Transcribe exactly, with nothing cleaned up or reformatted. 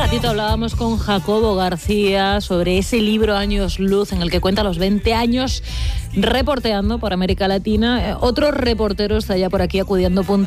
ratito hablábamos con Jacobo García sobre ese libro Años Luz en el que cuenta los veinte años reporteando por América Latina. Otro reportero está ya por aquí acudiendo puntualmente